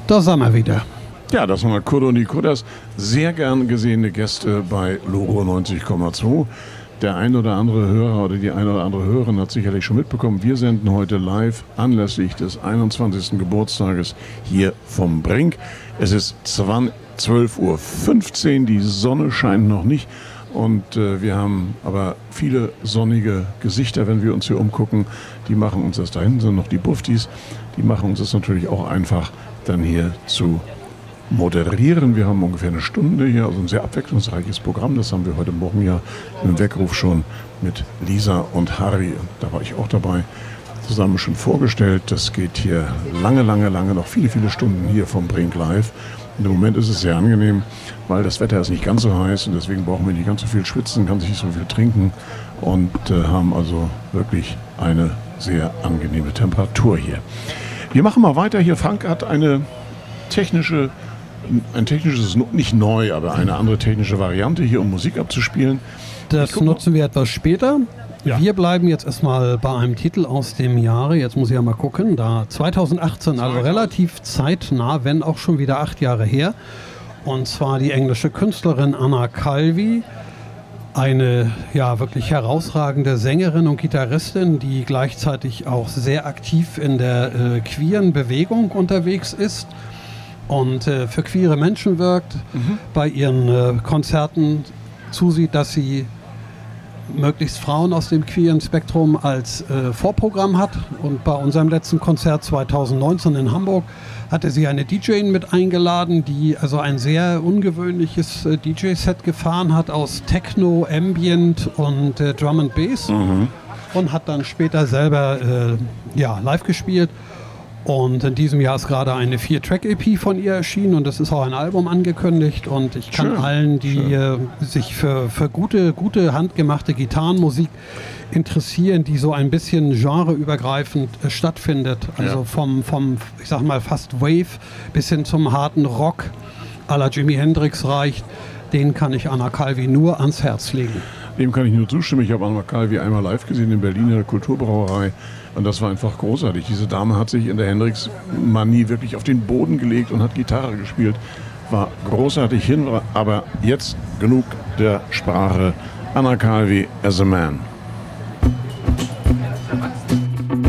Da sind wir wieder. Ja, das waren Kudde und die Kudders. Sehr gern gesehene Gäste bei Logo 90,2. Der ein oder andere Hörer oder die eine oder andere Hörerin hat sicherlich schon mitbekommen, wir senden heute live anlässlich des 21. Geburtstages hier vom Brink. Es ist 12:15 Uhr, die Sonne scheint noch nicht und wir haben aber viele sonnige Gesichter, wenn wir uns hier umgucken. Die machen uns das, da hinten sind noch die Buftis, die machen uns das natürlich auch einfach dann hier zu moderieren. Wir haben ungefähr eine Stunde hier, also ein sehr abwechslungsreiches Programm. Das haben wir heute Morgen ja im Weckruf schon mit Lisa und Harry, da war ich auch dabei, zusammen schon vorgestellt. Das geht hier lange, noch viele Stunden hier vom Brink live. Und im Moment ist es sehr angenehm, weil das Wetter ist nicht ganz so heiß und deswegen brauchen wir nicht ganz so viel schwitzen, kann sich nicht so viel trinken und haben also wirklich eine sehr angenehme Temperatur hier. Wir machen mal weiter hier. Frank hat ein technisches, nicht neu, aber eine andere technische Variante hier, um Musik abzuspielen. Das nutzen wir etwas später. Ja. Wir bleiben jetzt erstmal bei einem Titel aus dem Jahre, jetzt muss ich ja mal gucken, da 2018, also relativ zeitnah, wenn auch schon wieder 8 Jahre her. Und zwar die englische Künstlerin Anna Calvi, eine ja wirklich herausragende Sängerin und Gitarristin, die gleichzeitig auch sehr aktiv in der queeren Bewegung unterwegs ist und für queere Menschen wirkt, bei ihren Konzerten zusieht, dass sie möglichst Frauen aus dem queeren Spektrum als Vorprogramm hat. Und bei unserem letzten Konzert 2019 in Hamburg hatte sie eine DJ mit eingeladen, die also ein sehr ungewöhnliches DJ-Set gefahren hat aus Techno, Ambient und Drum and Bass und hat dann später selber live gespielt. Und in diesem Jahr ist gerade eine 4-Track-EP von ihr erschienen und es ist auch ein Album angekündigt. Und ich kann allen, die sich für gute handgemachte Gitarrenmusik interessieren, die so ein bisschen genreübergreifend stattfindet, also vom ich sag mal fast Wave bis hin zum harten Rock à la Jimi Hendrix reicht, den kann ich Anna Calvi nur ans Herz legen. Dem kann ich nur zustimmen. Ich habe Anna Calvi einmal live gesehen in Berlin in der Kulturbrauerei und das war einfach großartig. Diese Dame hat sich in der Hendrix-Manie wirklich auf den Boden gelegt und hat Gitarre gespielt. War großartig hin, aber jetzt genug der Sprache. Anna Calvi as a Man.